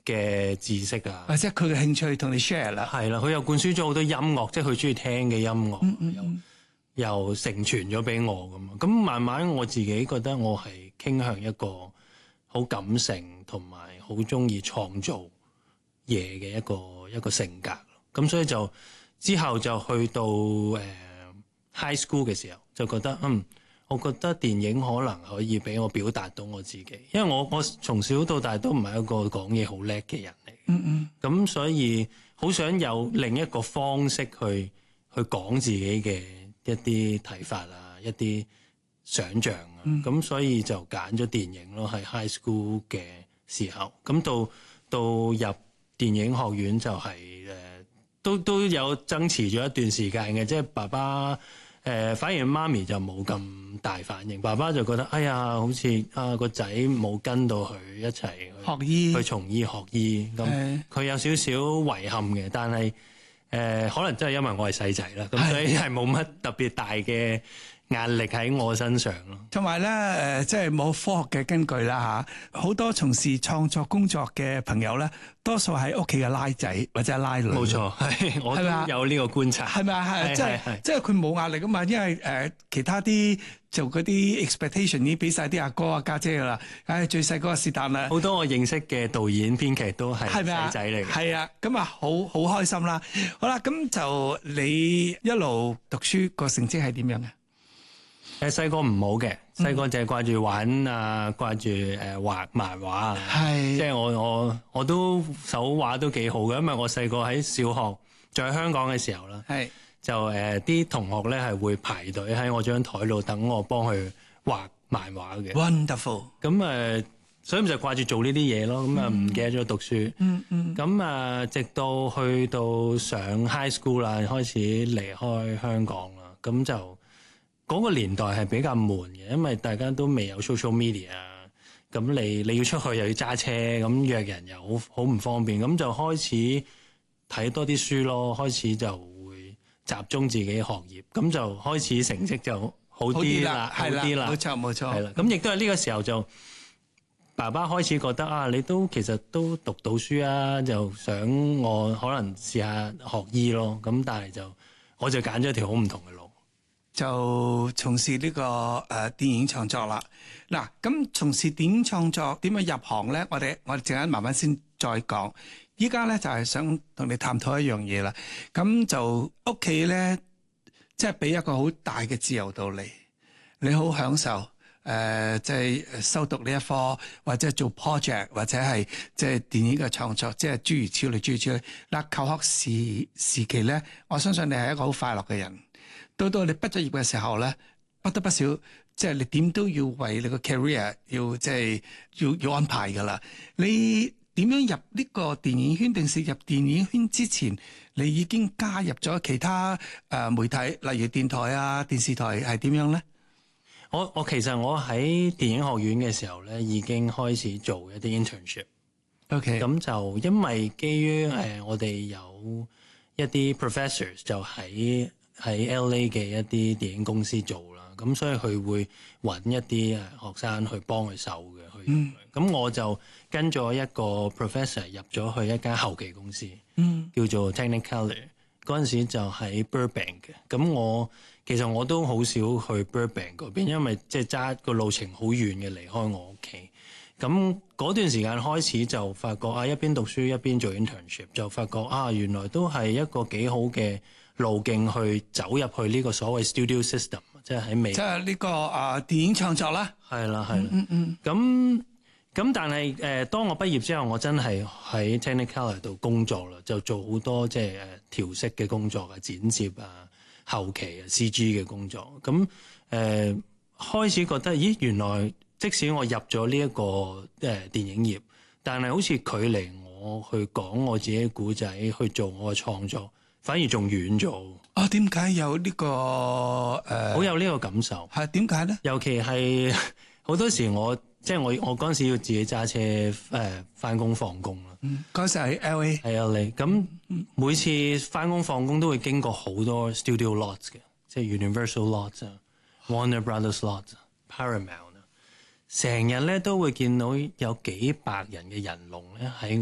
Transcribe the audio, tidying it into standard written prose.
嘅知識啊， 或者佢嘅興趣同你 share 啦。 係啦，佢又灌輸咗好多音樂，即係佢中意聽嘅音樂，又承傳咗俾我咁。咁慢慢我自己覺得我係傾向一個好感性同埋好中意創造嘢嘅一個性格。咁所以就之後就去到high school 嘅時候，就覺得我覺得電影可能可以俾我表達到我自己，因為我從小到大都唔係一個講嘢好叻嘅人嚟。咁所以好想有另一個方式去講自己嘅一啲睇法啊，一啲想像啊。咁所以就揀咗電影咯，喺 high school 嘅時候。咁到入電影學院就係都有爭持咗一段時間嘅，即係爸爸反而媽咪就冇咁大反應。爸爸就覺得哎呀，好似個仔冇跟到佢一齊學醫， 去從醫學醫，咁佢有少少遺憾嘅。但係可能真係因為我係細仔啦，咁所以係冇乜特別大嘅壓力喺我身上咯。 同埋咧即係冇科學嘅根據啦嚇，好多從事創作工作嘅朋友咧，多數喺屋企嘅拉仔或者拉女。冇錯，我都有呢個觀察。 係咪啊？係即係佢冇壓力噶嘛，因為其他啲做嗰啲 expectation 已經俾晒啲阿哥啊家姐噶啦。最細嗰個是但啦。 好多我認識嘅導演編劇都係細仔嚟嘅。 係啊，咁啊好開心啦。好啦，咁就你一路讀書個成績係點樣嘅？ 細個唔好嘅，細個就係掛住玩啊，掛住畫漫畫啊，即係我都手畫都幾好嘅，因為我細個喺小學在香港嘅時候啦，就啲同學咧係會排隊喺我張台度等我幫佢畫漫畫嘅。 Wonderful。 咁所以就掛住做呢啲嘢咯，咁唔記得咗讀書。咁直到去到上 high school 啦，開始離開香港啦，咁就。嗰個年代係比較悶嘅，因為大家都未有 social media， 咁你要出去又要揸車，咁約人又好唔方便，咁就開始睇多啲書咯，開始就會集中自己學業，咁就開始成績就好啲啦，好啲啦， 冇錯，係啦。 咁亦都係呢個時候就爸爸開始覺得你都其實都讀到書啊，就想我可能試下學醫咯，咁但係我就揀咗一條好唔同嘅路。 就從事呢個電影創作啦。嗱，咁從事電影創作點樣入行咧？我哋陣間慢慢先再講。依家咧就係想同你探討一樣嘢啦。咁就屋企咧，即係俾一個好大嘅自由度你好享受即係修讀呢一科，或者做 project， 或者係即係電影嘅創作，即係諸如此類。嗱，求學時期咧，我相信你係一個好快樂嘅人。到你畢咗業嘅時候咧，不得不少，即係你點都要為你個 career 要即係要安排噶啦。你點樣入呢個電影圈？定是入電影圈之前，你已經加入咗其他媒體，例如電台啊、電視台係點樣咧？ 我其實我喺電影學院嘅時候咧，已經開始做一啲 internship。OK， 咁就因為基於我哋有一啲 professors 就喺 LA 嘅一啲電影公司做啦，咁所以佢會揾一啲學生去幫佢手嘅，咁我就跟咗一個 professor 入咗去一間後期公司，叫做 Technicolor， 嗰陣時就喺 Burbank 嘅，咁其實我都好少去 Burbank 嗰邊，因為即係揸個路程好遠嘅，離開我屋企。咁嗰段時間開始就發覺一邊讀書一邊做 internship， 就發覺原來都係一個幾好嘅路徑去走入去呢個所謂 studio system， 即係喺美國，即係呢個電影創作啦。係啦。咁但係當我畢業之後，我真係喺 Technicolor 度工作啦，就做好多即係調色嘅工作啊、剪接啊、後期啊、CG 嘅工作。咁開始覺得原來即使我入咗呢一個電影業，但係好似距離我去講我自己故仔，去做我嘅創作，反而仲遠咗。點解有呢個好有呢個感受？係點解咧？尤其係好多時我嗰陣時要自己揸車返工放工啦。嗰時喺 LA。喺 LA。咁每次返工放工都會經過好多 studio lots 嘅，即係 Universal lots 啊、Warner Brothers lots、Paramount。成日咧都會見到有幾百人嘅人龍咧喺